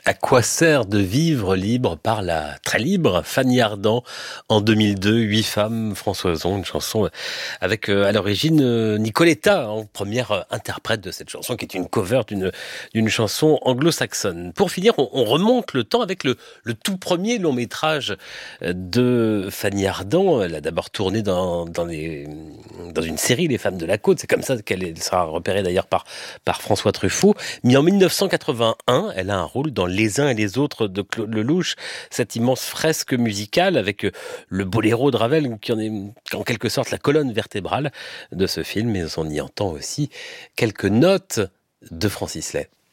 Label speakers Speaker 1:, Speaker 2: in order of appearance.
Speaker 1: À quoi sert de vivre libre par la très libre Fanny Ardant en 2002, 8 femmes, François Ozon, une chanson avec à l'origine Nicoletta en première interprète de cette chanson qui est une cover d'une chanson anglo-saxonne. Pour finir, on remonte le temps avec le tout premier long métrage de Fanny Ardant. Elle a d'abord tourné dans une série, Les Femmes de la Côte. C'est comme ça qu'elle sera repérée d'ailleurs par François Truffaut. Mais en 1981, elle a un rôle dans Les uns et les autres de Claude Lelouch, cette immense fresque musicale avec le boléro de Ravel qui en est en quelque sorte la colonne vertébrale de ce film, mais on y entend aussi quelques notes de Francis Lay.